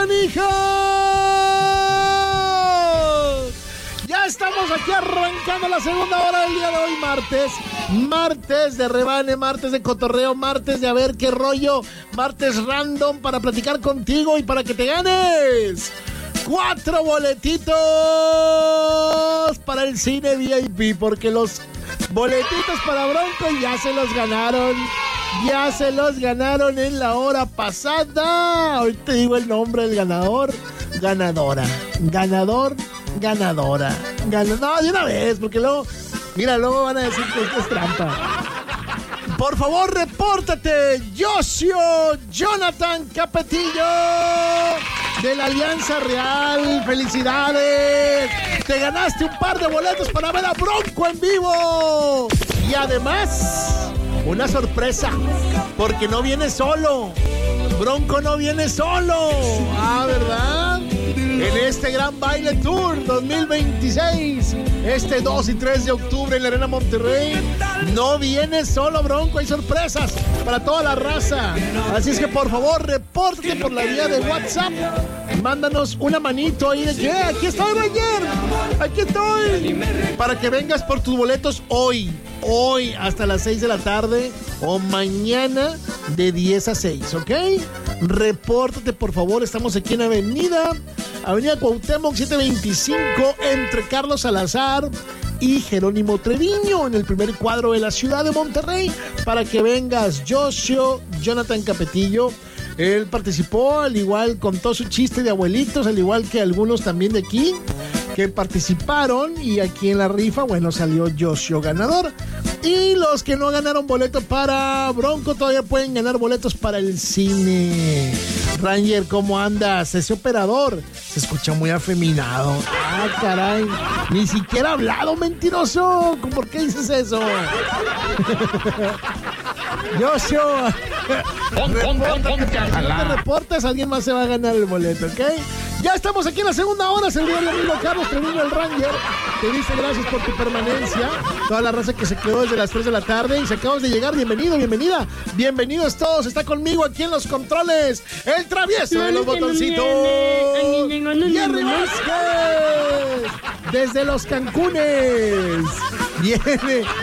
canija! Ya estamos aquí arrancando la segunda hora del día de hoy, martes. Martes de rebane, martes de cotorreo, martes de a ver qué rollo, martes random para platicar contigo y para que te ganes 4 boletitos para el cine VIP, porque los boletitos para Bronco ya se los ganaron. Ya se los ganaron en la hora pasada. Hoy te digo el nombre del ganador. Ganadora. Ganador. Ganadora. No, de una vez, porque luego... Mira, luego van a decir que esto es trampa. Por favor, repórtate. Josio Jonathan Capetillo de la Alianza Real. ¡Felicidades! Te ganaste un par de boletos para ver a Bronco en vivo. Y además... una sorpresa, porque no viene solo. Bronco no viene solo. Ah, ¿verdad? En este Gran Baile Tour 2026, este 2 y 3 de octubre en la Arena Monterrey, no viene solo Bronco, hay sorpresas para toda la raza. Así es que por favor, repórtate por la vía de WhatsApp. Mándanos una manito ahí de que aquí estoy, Ranger, aquí estoy, para que vengas por tus boletos hoy hasta las 6 de la tarde o mañana de 10 a 6, ¿ok? Repórtate, por favor. Estamos aquí en Avenida Cuauhtémoc 725, entre Carlos Salazar y Jerónimo Treviño, en el primer cuadro de la ciudad de Monterrey, para que vengas. Josio Jonathan Capetillo, él participó, al igual, contó su chiste de abuelitos, al igual que algunos también de aquí que participaron, y aquí en la rifa, bueno, salió Josio ganador. Y los que no ganaron boleto para Bronco todavía pueden ganar boletos para el cine. Ranger, ¿cómo andas? Ese operador se escucha muy afeminado. Ah, caray. Ni siquiera ha hablado, mentiroso. ¿Por qué dices eso? Josio, si te reportas, alguien más se va a ganar el boleto, ¿ok? Ya estamos aquí en la segunda hora. Se olvidó el amigo Carlos Treviño, el Ranger. Te dice gracias por tu permanencia. Toda la raza que se quedó desde las 3 de la tarde y se acabas de llegar. Bienvenido, bienvenida. Bienvenidos todos. Está conmigo aquí en los controles el travieso de los botoncitos, Jerry Vázquez, desde los Cancunes. Viene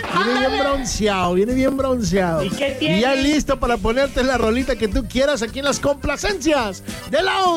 bien bronceado. ¿Y qué tiene? Y ya listo para ponerte la rolita que tú quieras aquí en las complacencias de la